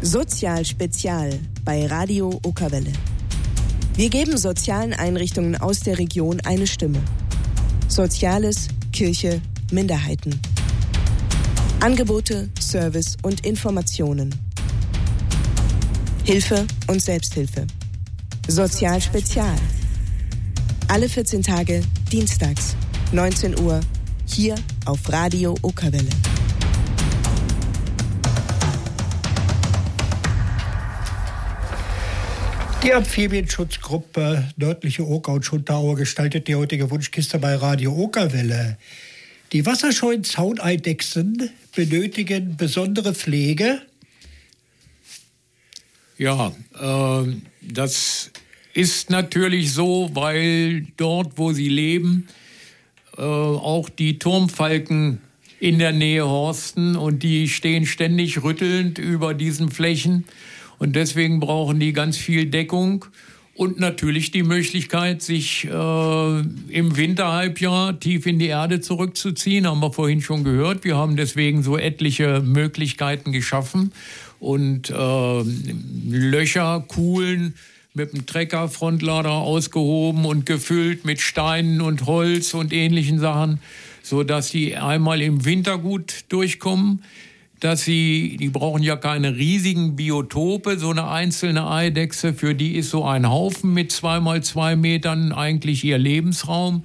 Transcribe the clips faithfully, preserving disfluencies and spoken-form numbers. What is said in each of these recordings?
Sozial Spezial bei Radio Okerwelle. Wir geben sozialen Einrichtungen aus der Region eine Stimme. Soziales, Kirche, Minderheiten. Angebote, Service und Informationen. Hilfe und Selbsthilfe. Sozial Spezial. Alle vierzehn Tage, dienstags, neunzehn Uhr, hier auf Radio Okerwelle. Die Amphibienschutzgruppe Nördliche Oker und Schunterauer gestaltet die heutige Wunschkiste bei Radio Okerwelle. Die wasserscheuen Zauneidechsen benötigen besondere Pflege. Ja, äh, das ist natürlich so, weil dort, wo sie leben, äh, auch die Turmfalken in der Nähe horsten und die stehen ständig rüttelnd über diesen Flächen. Und deswegen brauchen die ganz viel Deckung und natürlich die Möglichkeit, sich äh, im Winterhalbjahr tief in die Erde zurückzuziehen. Haben wir vorhin schon gehört. Wir haben deswegen so etliche Möglichkeiten geschaffen und äh, Löcher, Kuhlen mit dem Trecker-Frontlader ausgehoben und gefüllt mit Steinen und Holz und ähnlichen Sachen, sodass die einmal im Winter gut durchkommen. Dass sie, die brauchen ja keine riesigen Biotope, so eine einzelne Eidechse, für die ist so ein Haufen mit zwei mal zwei Metern eigentlich ihr Lebensraum,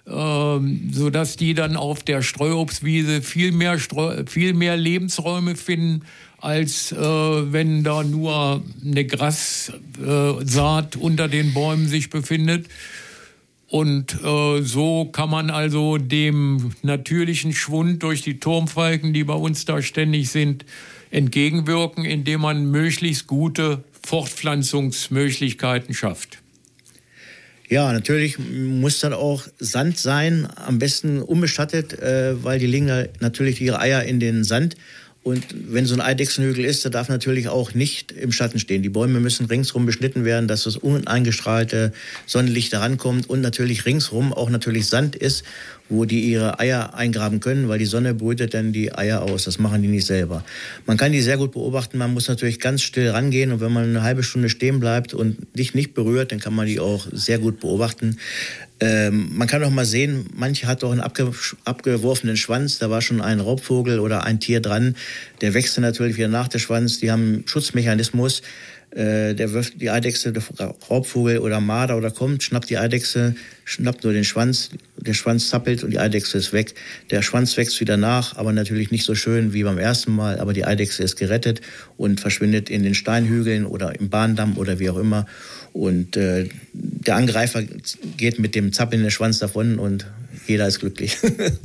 ähm, sodass die dann auf der Streuobstwiese viel mehr, Streu, viel mehr Lebensräume finden, als äh, wenn da nur eine Grassaat äh, unter den Bäumen sich befindet. Und äh, so kann man also dem natürlichen Schwund durch die Turmfalken, die bei uns da ständig sind, entgegenwirken, indem man möglichst gute Fortpflanzungsmöglichkeiten schafft. Ja, natürlich muss dann auch Sand sein, am besten unbestattet, äh, weil die legen da natürlich ihre Eier in den Sand. Und wenn so ein Eidechsenhügel ist, da darf natürlich auch nicht im Schatten stehen. Die Bäume müssen ringsrum beschnitten werden, dass das uneingestrahlte Sonnenlicht da rankommt und natürlich ringsrum auch natürlich Sand ist, wo die ihre Eier eingraben können, weil die Sonne brütet dann die Eier aus. Das machen die nicht selber. Man kann die sehr gut beobachten. Man muss natürlich ganz still rangehen und wenn man eine halbe Stunde stehen bleibt und dich nicht berührt, dann kann man die auch sehr gut beobachten. Ähm, man kann auch mal sehen, manche hat auch einen abge- abgeworfenen Schwanz, da war schon ein Raubvogel oder ein Tier dran, der wächst dann natürlich wieder nach, der Schwanz, die haben einen Schutzmechanismus, äh, der wirft die Eidechse, der Raubvogel oder Marder oder kommt, schnappt die Eidechse, schnappt nur den Schwanz, der Schwanz zappelt und die Eidechse ist weg. Der Schwanz wächst wieder nach, aber natürlich nicht so schön wie beim ersten Mal, aber die Eidechse ist gerettet und verschwindet in den Steinhügeln oder im Bahndamm oder wie auch immer. Und äh, der Angreifer geht mit dem zappelnden Schwanz davon und jeder ist glücklich.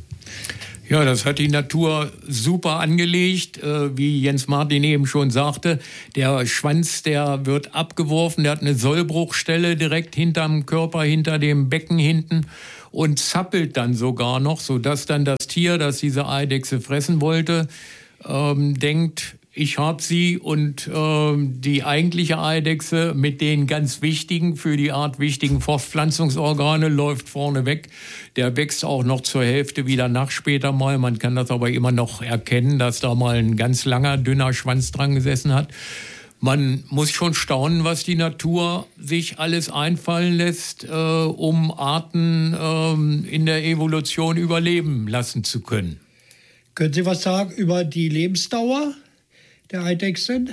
Ja, das hat die Natur super angelegt, äh, wie Jens Martin eben schon sagte. Der Schwanz, der wird abgeworfen, der hat eine Sollbruchstelle direkt hinterm Körper, hinter dem Becken hinten und zappelt dann sogar noch, sodass dann das Tier, das diese Eidechse fressen wollte, ähm, denkt, ich habe sie und äh, die eigentliche Eidechse mit den ganz wichtigen, für die Art wichtigen Fortpflanzungsorgane läuft vorne weg. Der wächst auch noch zur Hälfte wieder nach später mal. Man kann das aber immer noch erkennen, dass da mal ein ganz langer, dünner Schwanz dran gesessen hat. Man muss schon staunen, was die Natur sich alles einfallen lässt, äh, um Arten äh, in der Evolution überleben lassen zu können. Können Sie was sagen über die Lebensdauer der Eidechsen?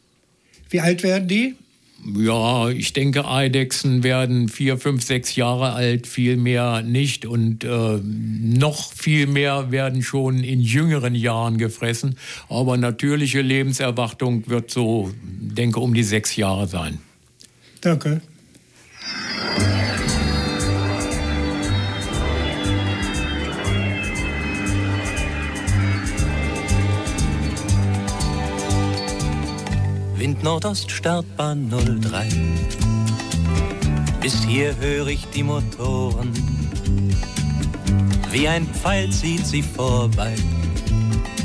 Wie alt werden die? Ja, ich denke, Eidechsen werden vier, fünf, sechs Jahre alt, viel mehr nicht. Und äh, noch viel mehr werden schon in jüngeren Jahren gefressen. Aber natürliche Lebenserwartung wird so, denke, um die sechs Jahre sein. Danke. Wind Nordost, Startbahn null drei. Bis hier höre ich die Motoren. Wie ein Pfeil zieht sie vorbei.